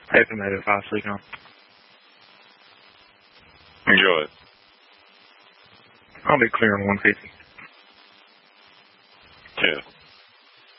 FM 805, Sleekon. Enjoy it. I'll be clear on 150. 2.